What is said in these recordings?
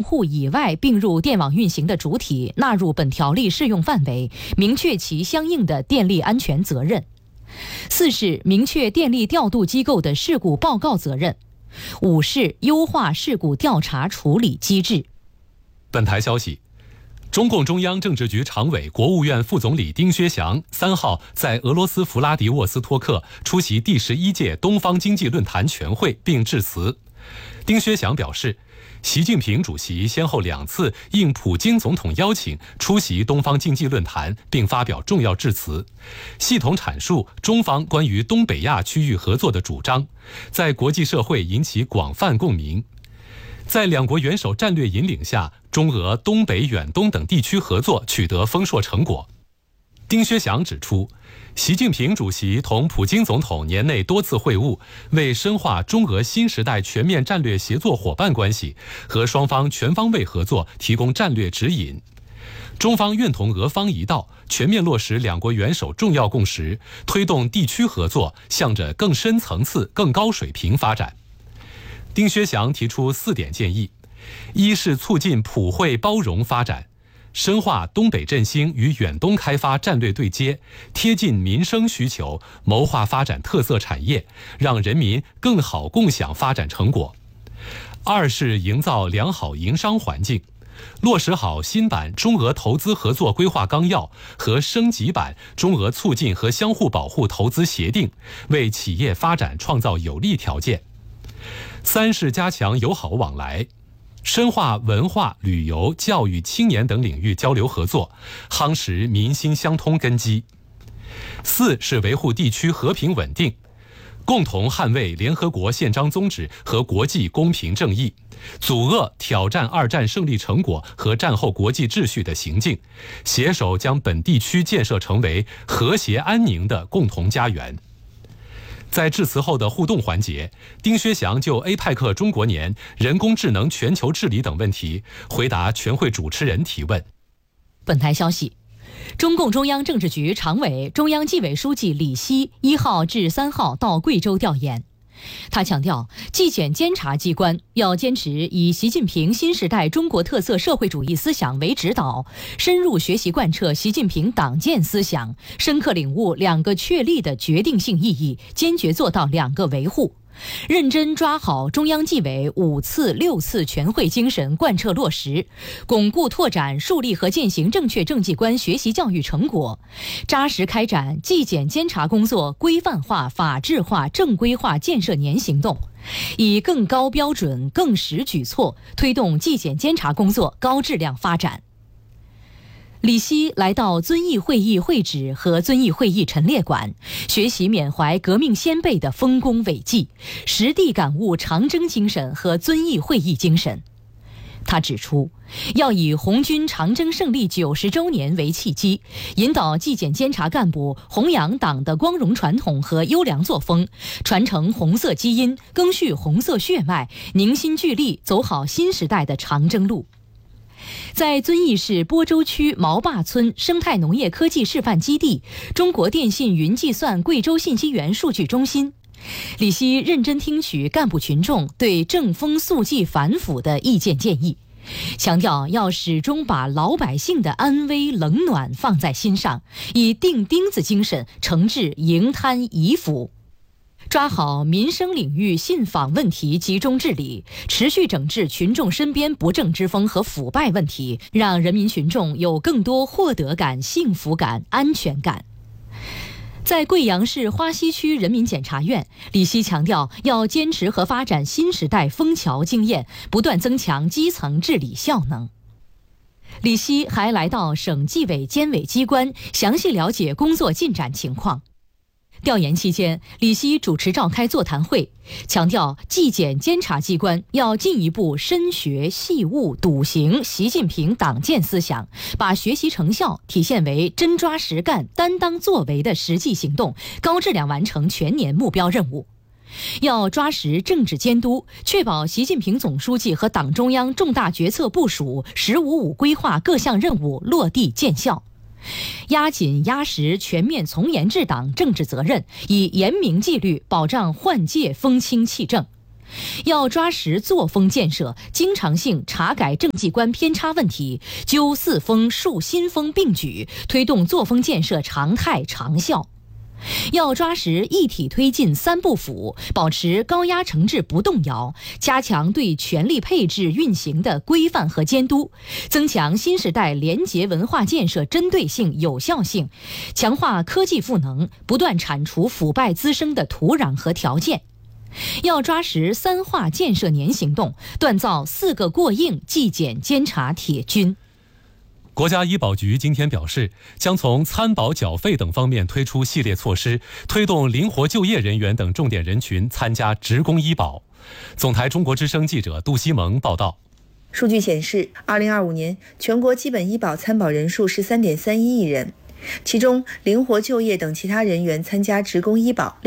户以外并入电网运行的主体纳入本条例适用范围，明确其相应的电力安全责任。4是明确电力调度机构的事故报告责任。5是优化事故调查处理机制。 本台消息，中共中央政治局常委、国务院副总理丁薛祥3号在俄罗斯弗拉迪沃斯托克出席第11届东方经济论坛全会并致辞。丁薛祥表示，习近平主席先后2次应普京总统邀请出席东方经济论坛，并发表重要致辞，系统阐述中方关于东北亚区域合作的主张，在国际社会引起广泛共鸣。在两国元首战略引领下，中俄、东北、远东等地区合作取得丰硕成果。丁薛祥指出，习近平主席同普京总统年内多次会晤，为深化中俄新时代全面战略协作伙伴关系和双方全方位合作提供战略指引。中方愿同俄方一道，全面落实两国元首重要共识，推动地区合作向着更深层次、更高水平发展。丁薛祥提出4点建议：一是促进普惠包容发展，深化东北振兴与远东开发战略对接，贴近民生需求，谋划发展特色产业，让人民更好共享发展成果。2是营造良好营商环境，落实好新版中俄投资合作规划纲要和升级版中俄促进和相互保护投资协定，为企业发展创造有利条件。3是加强友好往来，深化文化、旅游、教育、青年等领域交流合作，夯实民心相通根基。4是维护地区和平稳定，共同捍卫联合国宪章宗旨和国际公平正义，阻遏挑战2战胜利成果和战后国际秩序的行径，携手将本地区建设成为和谐安宁的共同家园。在致辞后的互动环节，丁薛祥就 APEC 中国年、人工智能全球治理等问题回答全会主持人提问。 本台消息，中共中央政治局常委、中央纪委书记李希1号至3号到贵州调研。他强调，纪检监察机关要坚持以习近平新时代中国特色社会主义思想为指导，深入学习贯彻习近平党建思想，深刻领悟2个确立的决定性意义，坚决做到2个维护，认真抓好中央纪委5次、6次全会精神贯彻落实，巩固拓展树立和践行正确政绩观学习教育成果，扎实开展纪检监察工作规范化、法治化、正规化建设年行动，以更高标准、更实举措推动纪检监察工作高质量发展。李希来到遵义会议会址和遵义会议陈列馆，学习缅怀革命先辈的丰功伟绩，实地感悟长征精神和遵义会议精神。他指出，要以红军长征胜利90周年为契机，引导纪检监察干部弘扬党的光荣传统和优良作风，传承红色基因，赓续红色血脉，凝心聚力，走好新时代的长征路。在遵义市播州区毛坝村生态农业科技示范基地、中国电信云计算贵州信息源数据中心，李希认真听取干部群众对正风肃纪反腐的意见建议，强调要始终把老百姓的安危冷暖放在心上，以钉钉子精神惩治营贪遗腐，抓好民生领域信访问题集中治理，持续整治群众身边不正之风和腐败问题，让人民群众有更多获得感、幸福感、安全感。在贵阳市花溪区人民检察院，李希强调要坚持和发展新时代枫桥经验，不断增强基层治理效能。李希还来到省纪委监委机关，详细了解工作进展情况。调研期间，李希主持召开座谈会，强调纪检监察机关要进一步深学细悟笃行习近平党建思想，把学习成效体现为真抓实干、担当作为的实际行动，高质量完成全年目标任务。要抓实政治监督，确保习近平总书记和党中央重大决策部署、“15+5”规划各项任务落地见效。压紧压实全面从严治党政治责任，以严明纪律保障换届风清气正。 要抓实作风建设，经常性查改政绩观偏差问题，纠四风树新风并举，推动作风建设常态长效。要抓实一体推进三不腐，保持高压惩治不动摇，加强对权力配置运行的规范和监督，增强新时代廉洁文化建设针对性、有效性，强化科技赋能，不断铲除腐败滋生的土壤和条件。要抓实3化建设年行动，锻造4个过硬纪检监察铁军。 国家医保局今天表示，将从参保缴费等方面推出系列措施，推动灵活就业人员等重点人群参加职工医保。总台中国之声记者杜西蒙报道。 数据显示，2025年全国基本医保参保人数是3.31亿人，其中灵活就业等其他人员参加职工医保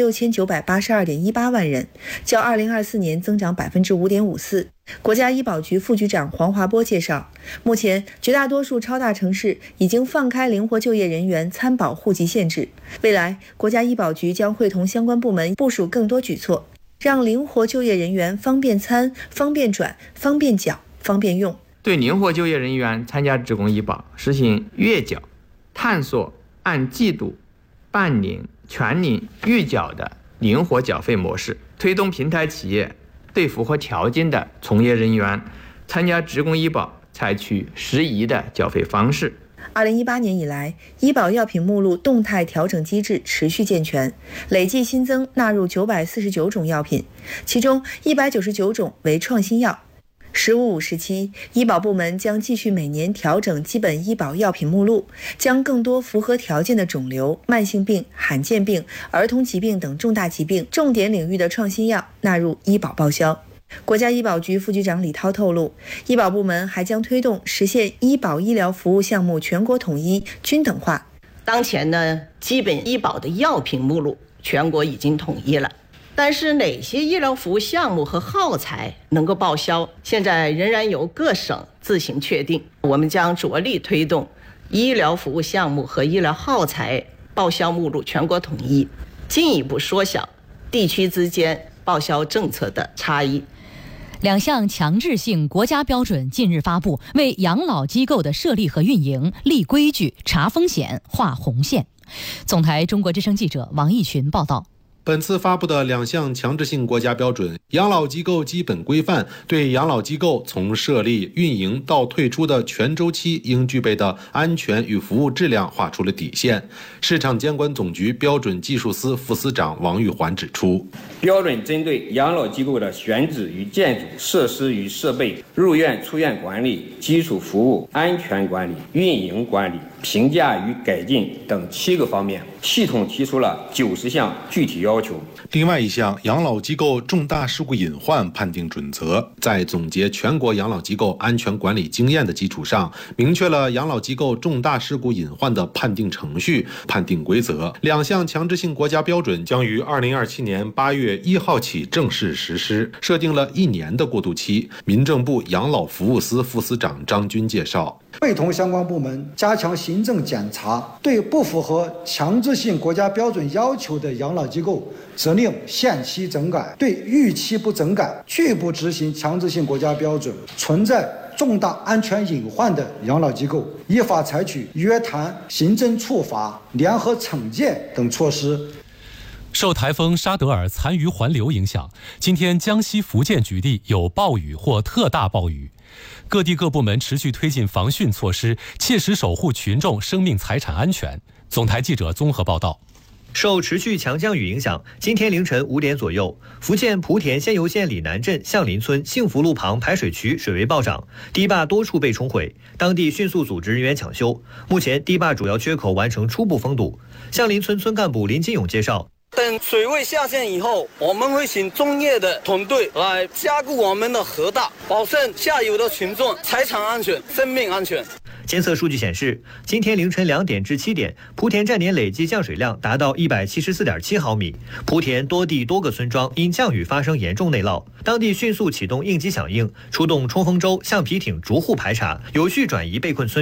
6982.18万人，较2024年增长5.54%。国家医保局副局长黄华波介绍，目前绝大多数超大城市已经放开灵活就业人员参保户籍限制，未来国家医保局将会同相关部门部署更多举措，让灵活就业人员方便参、方便转、方便缴、方便用。 对灵活就业人员参加职工医保实行月缴、探索按季度、半年、全年预缴的灵活缴费模式，推动平台企业对符合条件的从业人员参加职工医保采取适宜的缴费方式。 2018年以来，医保药品目录动态调整机制持续健全，累计新增纳入949种药品，其中199种为创新药。15-5时期，医保部门将继续每年调整基本医保药品目录，将更多符合条件的肿瘤、慢性病、罕见病、儿童疾病等重大疾病重点领域的创新药纳入医保报销。国家医保局副局长李涛透露，医保部门还将推动实现医保医疗服务项目全国统一、均等化。 当前呢，基本医保的药品目录全国已经统一了，但是哪些医疗服务项目和耗材能够报销，现在仍然由各省自行确定。我们将着力推动医疗服务项目和医疗耗材报销目录全国统一，进一步缩小地区之间报销政策的差异。 2项强制性国家标准近日发布，为养老机构的设立和运营立规矩、查风险、画红线。总台中国之声记者王义群报道。 本次发布的2项强制性国家标准《养老机构基本规范》对养老机构从设立、运营到退出的全周期应具备的安全与服务质量画出了底线。市场监管总局标准技术司副司长王玉环指出， 标准针对养老机构的选址与建筑、设施与设备、入院出院管理、基础服务、安全管理、运营管理、评价与改进等7个方面，系统提出了90项具体要求。 另外一项养老机构重大事故隐患判定准则，在总结全国养老机构安全管理经验的基础上，明确了养老机构重大事故隐患的判定程序、判定规则。2项强制性国家标准将于2027年8月1号起正式实施，设定了1年的过渡期。民政部养老服务司副司长张军介绍， 会同相关部门加强行政检查，对不符合强制性国家标准要求的养老机构责令限期整改，对逾期不整改、拒不执行强制性国家标准、存在重大安全隐患的养老机构，依法采取约谈、行政处罚、联合惩戒等措施。 受台风沙德尔残余环流影响，今天江西、福建局地有暴雨或特大暴雨。各地各部门持续推进防汛措施，切实守护群众生命财产安全。总台记者综合报道。 受持续强降雨影响，今天凌晨5点左右，福建莆田仙游县里南镇向林村幸福路旁排水渠水位暴涨，堤坝多处被冲毁，当地迅速组织人员抢修。目前堤坝主要缺口完成初步封堵。向林村村干部林金勇介绍， 等水位下线以后，我们会请专业的团队来加固我们的河道，保证下游的群众财产安全、生命安全。 监测数据显示，今天凌晨2点至7点，莆田站点累计降水量达到174.7毫米。莆田多地多个村庄因降雨发生严重内涝，当地迅速启动应急响应，出动冲锋舟、橡皮艇逐户排查，有序转移被困村民。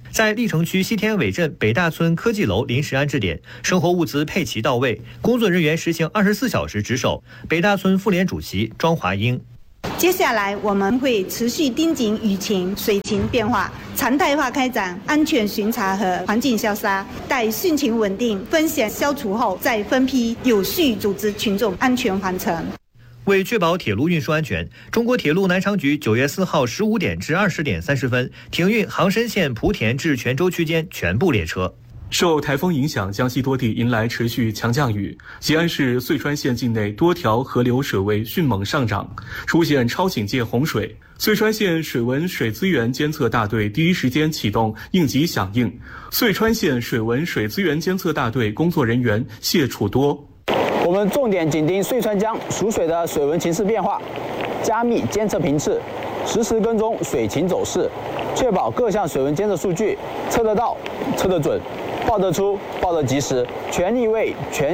在历城区西天尾镇北大村科技楼临时安置点，生活物资配齐到位，工作人员实行24小时值守。北大村妇联主席庄华英。 接下来我们会持续盯紧雨情、水情变化，常态化开展安全巡查和环境消杀，待汛情稳定、风险消除后，再分批有序组织群众安全返程。 为确保铁路运输安全，中国铁路南昌局9月4号15点至20点30分停运杭深线莆田至泉州区间全部列车。 受台风影响，江西多地迎来持续强降雨。西安市遂川县境内多条河流水位迅猛上涨，出现超警戒洪水。遂川县水文水资源监测大队第一时间启动应急响应。遂川县水文水资源监测大队工作人员谢楚多。 我们重点紧盯遂川江属水的水文情势变化，加密监测频次，实时跟踪水情走势，确保各项水文监测数据测得到、测得准、报得出、报得及时，全力为全